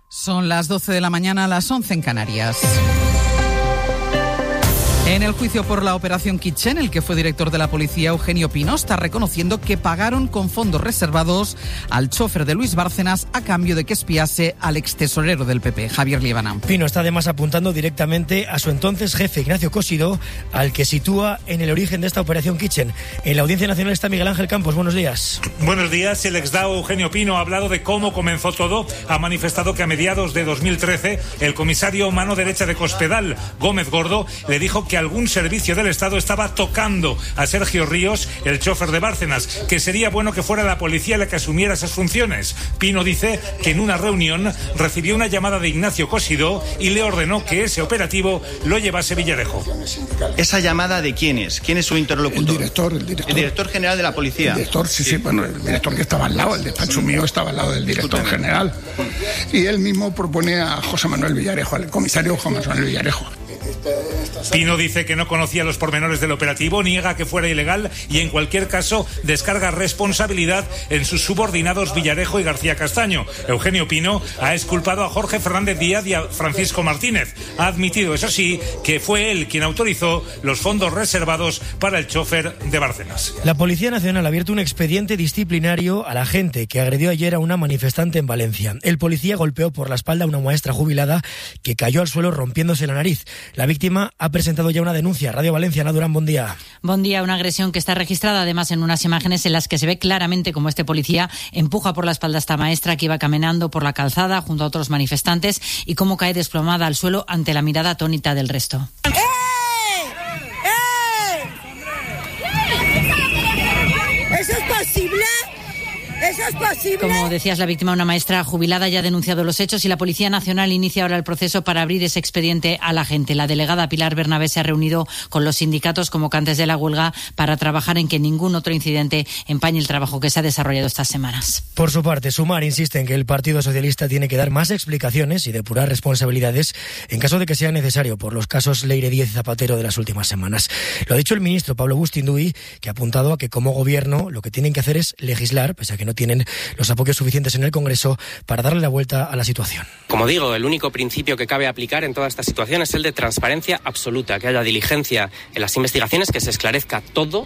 Son las 12 de la mañana, las 11 en Canarias. En el juicio por la operación Kitchen, el que fue director de la policía, Eugenio Pino, está reconociendo que pagaron con fondos reservados al chofer de Luis Bárcenas a cambio de que espiase al extesorero del PP, Javier Líbana. Pino está además apuntando directamente a su entonces jefe, Ignacio Cosidó, al que sitúa en el origen de esta operación Kitchen. En la Audiencia Nacional está Miguel Ángel Campos. Buenos días. Buenos días. El exdao Eugenio Pino ha hablado de cómo comenzó todo. Ha manifestado que a mediados de 2013 el comisario mano derecha de Cospedal, Gómez Gordo, le dijo que algún servicio del Estado estaba tocando a Sergio Ríos, el chofer de Bárcenas, que sería bueno que fuera la policía la que asumiera esas funciones. Pino dice que en una reunión recibió una llamada de Ignacio Cosidó y le ordenó que ese operativo lo llevase Villarejo. ¿Esa llamada de quién es? ¿Quién es su interlocutor? El director general de la policía. El director, sí, bueno, el director que estaba al lado, el despacho mío estaba al lado del director general. Y él mismo propone a José Manuel Villarejo, al comisario José Manuel Villarejo. Pino dice que no conocía los pormenores del operativo, niega que fuera ilegal y en cualquier caso descarga responsabilidad en sus subordinados Villarejo y García Castaño. Eugenio Pino ha exculpado a Jorge Fernández Díaz y a Francisco Martínez. Ha admitido, eso sí, que fue él quien autorizó los fondos reservados para el chofer de Bárcenas. La Policía Nacional ha abierto un expediente disciplinario al agente que agredió ayer a una manifestante en Valencia. El policía golpeó por la espalda a una maestra jubilada que cayó al suelo rompiéndose la nariz. La víctima ha presentado ya una denuncia. Radio Valencia, Ana Durán, buen día. Buen día, una agresión que está registrada además en unas imágenes en las que se ve claramente cómo este policía empuja por la espalda a esta maestra que iba caminando por la calzada junto a otros manifestantes y cómo cae desplomada al suelo ante la mirada atónita del resto. ¿Eso es posible? ¿Eso es posible? Como decías, la víctima, una maestra jubilada, ya ha denunciado los hechos y la Policía Nacional inicia ahora el proceso para abrir ese expediente a la gente. La delegada Pilar Bernabé se ha reunido con los sindicatos convocantes de la huelga para trabajar en que ningún otro incidente empañe el trabajo que se ha desarrollado estas semanas. Por su parte, Sumar insiste en que el Partido Socialista tiene que dar más explicaciones y depurar responsabilidades en caso de que sea necesario por los casos Leire Díez y Zapatero de las últimas semanas. Lo ha dicho el ministro Pablo Bustinduy, que ha apuntado a que como gobierno lo que tienen que hacer es legislar, pese a que no tienen los apoyos suficientes en el Congreso para darle la vuelta a la situación. Como digo, el único principio que cabe aplicar en toda esta situación es el de transparencia absoluta, que haya diligencia en las investigaciones, que se esclarezca todo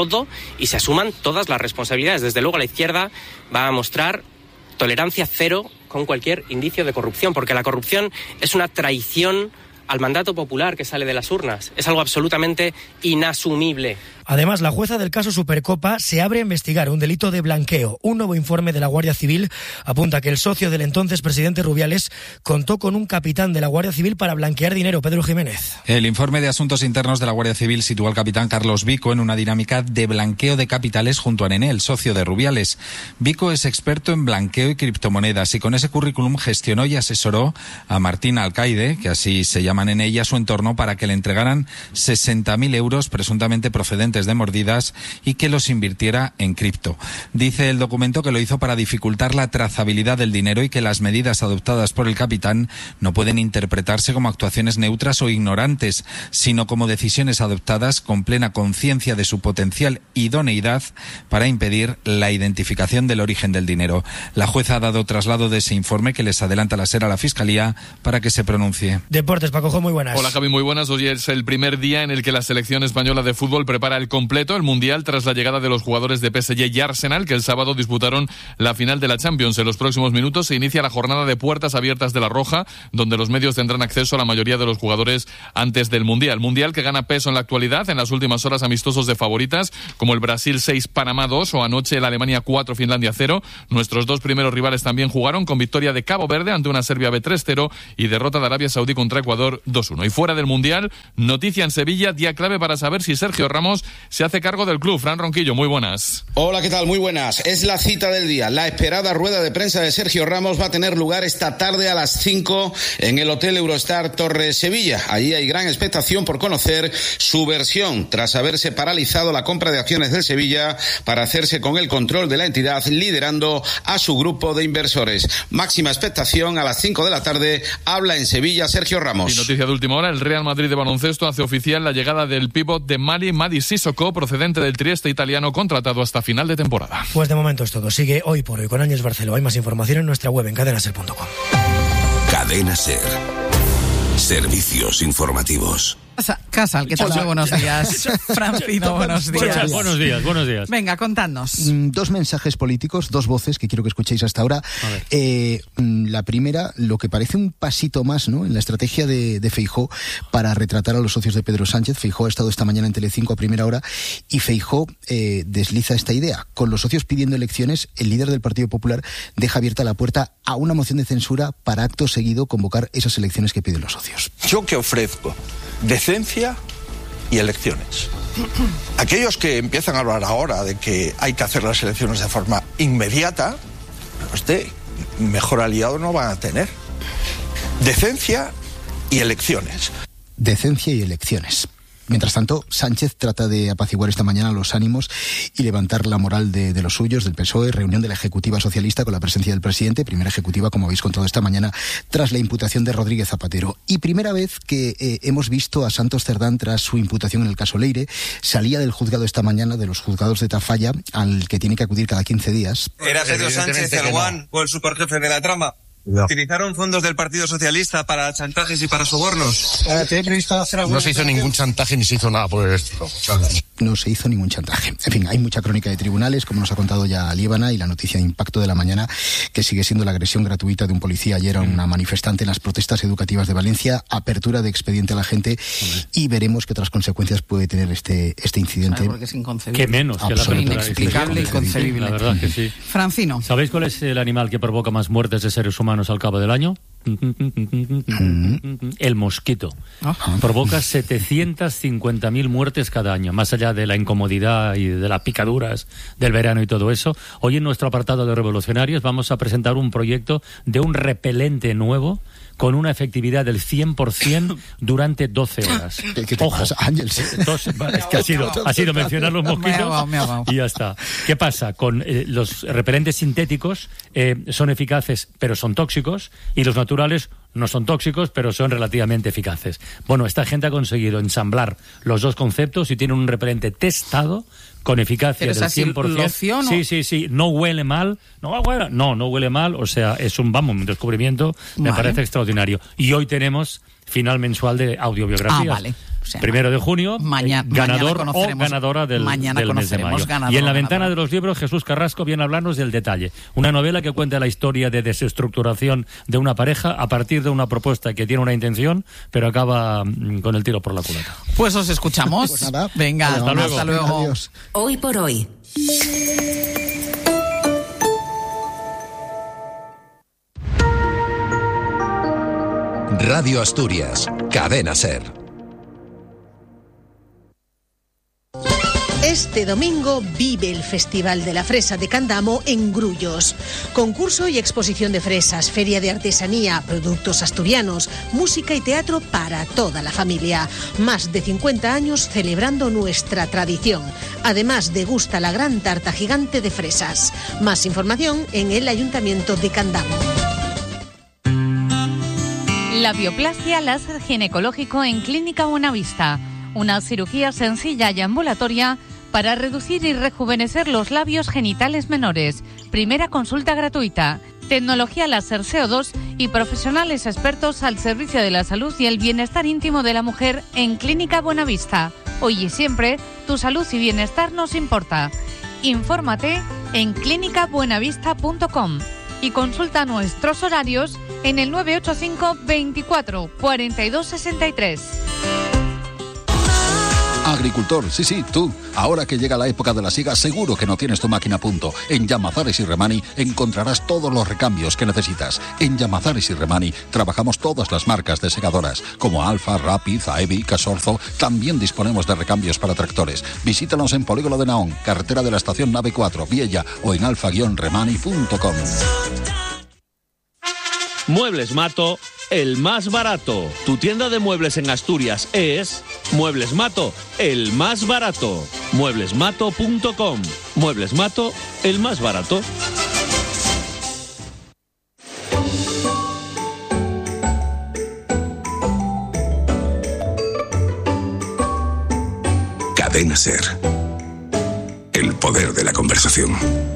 y se asuman todas las responsabilidades. Desde luego la izquierda va a mostrar tolerancia cero con cualquier indicio de corrupción, porque la corrupción es una traición al mandato popular que sale de las urnas. Es algo absolutamente inasumible. Además, la jueza del caso Supercopa se abre a investigar un delito de blanqueo. Un nuevo informe de la Guardia Civil apunta que el socio del entonces presidente Rubiales contó con un capitán de la Guardia Civil para blanquear dinero. Pedro Jiménez. El informe de Asuntos Internos de la Guardia Civil sitúa al capitán Carlos Vico en una dinámica de blanqueo de capitales junto a Nené, el socio de Rubiales. Vico es experto en blanqueo y criptomonedas y con ese currículum gestionó y asesoró a Martín Alcaide, que así se llama Nené, y a su entorno para que le entregaran 60.000 euros presuntamente procedentes de mordidas y que los invirtiera en cripto. Dice el documento que lo hizo para dificultar la trazabilidad del dinero y que las medidas adoptadas por el capitán no pueden interpretarse como actuaciones neutras o ignorantes, sino como decisiones adoptadas con plena conciencia de su potencial idoneidad para impedir la identificación del origen del dinero. La jueza ha dado traslado de ese informe que les adelanta la SER a la Fiscalía para que se pronuncie. Deportes, Paco, muy buenas. Hola, Javi, muy buenas. Hoy es el primer día en el que la selección española de fútbol prepara el completo, el Mundial, tras la llegada de los jugadores de PSG y Arsenal, que el sábado disputaron la final de la Champions. En los próximos minutos se inicia la jornada de puertas abiertas de La Roja, donde los medios tendrán acceso a la mayoría de los jugadores antes del Mundial. Mundial que gana peso en la actualidad, en las últimas horas amistosos de favoritas, como el Brasil 6, Panamá 2, o anoche el Alemania 4, Finlandia 0. Nuestros dos primeros rivales también jugaron, con victoria de Cabo Verde ante una Serbia B 3-0 y derrota de Arabia Saudí contra Ecuador 2-1. Y fuera del Mundial, noticia en Sevilla, día clave para saber si Sergio Ramos se hace cargo del club. Fran Ronquillo, muy buenas. Hola, ¿qué tal? Muy buenas. Es la cita del día. La esperada rueda de prensa de Sergio Ramos va a tener lugar esta tarde a las 5 en el Hotel Eurostar Torre Sevilla. Allí hay gran expectación por conocer su versión tras haberse paralizado la compra de acciones del Sevilla para hacerse con el control de la entidad, liderando a su grupo de inversores. Máxima expectación, a las 5 de la tarde habla en Sevilla Sergio Ramos. Y noticia de última hora, el Real Madrid de baloncesto hace oficial la llegada del pívot de Mali, Mady Sissoko, procedente del Trieste italiano, contratado hasta final de temporada. Pues de momento es todo. Sigue Hoy por Hoy con Ángels Barceló. Hay más información en nuestra web en cadenaser.com. Cadena SER. Servicios informativos. Casal, ¿qué tal? Muy buenos días. Francino, buenos días. Buenos días. Venga, contadnos. Dos mensajes políticos, dos voces que quiero que escuchéis hasta ahora. La primera, lo que parece un pasito más, ¿no?, en la estrategia de Feijóo para retratar a los socios de Pedro Sánchez. Feijóo ha estado esta mañana en Telecinco a primera hora y Feijóo desliza esta idea. Con los socios pidiendo elecciones, el líder del Partido Popular deja abierta la puerta a una moción de censura para acto seguido convocar esas elecciones que piden los socios. ¿Yo qué ofrezco? Decencia y elecciones. Aquellos que empiezan a hablar ahora de que hay que hacer las elecciones de forma inmediata, mejor aliado no van a tener. Decencia y elecciones. Decencia y elecciones. Mientras tanto, Sánchez trata de apaciguar esta mañana los ánimos y levantar la moral de los suyos, del PSOE, reunión de la Ejecutiva Socialista con la presencia del presidente, primera ejecutiva, como habéis contado esta mañana, tras la imputación de Rodríguez Zapatero. Y primera vez que hemos visto a Santos Cerdán tras su imputación en el caso Leire. Salía del juzgado esta mañana, de los juzgados de Tafalla, al que tiene que acudir cada 15 días. ¿Era Pedro Sánchez el guan o el superjefe de la trama? No. ¿Utilizaron fondos del Partido Socialista para chantajes y para sobornos? ¿Tiene previsto hacer algo? No se hizo ningún chantaje ni se hizo nada por esto. No se hizo ningún chantaje. En fin, hay mucha crónica de tribunales, como nos ha contado ya Líbana, y la noticia de impacto de la mañana, que sigue siendo la agresión gratuita de un policía ayer a una manifestante en las protestas educativas de Valencia, apertura de expediente a la gente, y veremos qué otras consecuencias puede tener este incidente. Porque es inconcebible. Qué menos que la apertura. Inexplicable y inconcebible. La verdad que sí. Francino. ¿Sabéis cuál es el animal que provoca más muertes de seres humanos al cabo del año? El mosquito. Provoca 750.000 muertes cada año, más allá de la incomodidad y de las picaduras del verano y todo eso. Hoy en nuestro apartado de Revolucionarios vamos a presentar un proyecto de un repelente nuevo con una efectividad del 100% durante 12 horas. ¿Qué te pasa, Ángel? Entonces, es que ha sido mencionar los mosquitos y ya está. ¿Qué pasa? Con los repelentes sintéticos son eficaces, pero son tóxicos, y los naturales no son tóxicos, pero son relativamente eficaces. Bueno, esta gente ha conseguido ensamblar los dos conceptos y tiene un repelente testado con eficacia del 100%. Sí, no huele mal. No huele mal, o sea, es un descubrimiento, me parece extraordinario. Y hoy tenemos final mensual de audiobiografías. O sea, 1 de junio, ganador o ganadora del mes de mayo. Y en la ventana de los libros, Jesús Carrasco viene a hablarnos del Detalle, una novela que cuenta la historia de desestructuración de una pareja a partir de una propuesta que tiene una intención, pero acaba con el tiro por la culata. Pues os escuchamos. Pues nada, venga, hasta luego. Adiós. Hoy por hoy. Radio Asturias, Cadena SER. Este domingo vive el Festival de la Fresa de Candamo en Grullos. Concurso y exposición de fresas, feria de artesanía, productos asturianos, música y teatro para toda la familia. Más de 50 años celebrando nuestra tradición. Además, degusta la gran tarta gigante de fresas. Más información en el Ayuntamiento de Candamo. Labioplastia láser ginecológico en Clínica Buenavista. Una cirugía sencilla y ambulatoria para reducir y rejuvenecer los labios genitales menores. Primera consulta gratuita. Tecnología láser CO2 y profesionales expertos al servicio de la salud y el bienestar íntimo de la mujer en Clínica Buenavista. Hoy y siempre, tu salud y bienestar nos importa. Infórmate en clinicabuenavista.com y consulta nuestros horarios en el 985 24 42 63. Agricultor, sí, tú. Ahora que llega la época de la siega, seguro que no tienes tu máquina a punto. En Llamazares y Remani encontrarás todos los recambios que necesitas. En Llamazares y Remani trabajamos todas las marcas de segadoras, como Alfa, Rapid, Aebi, Casorzo. También disponemos de recambios para tractores. Visítanos en Polígono de Naón, carretera de la estación Nave 4, Viella, o en alfa-remani.com. Muebles Mato, el más barato. Tu tienda de muebles en Asturias es Muebles Mato, el más barato. Mueblesmato.com. Muebles Mato, el más barato. Cadena SER. El poder de la conversación.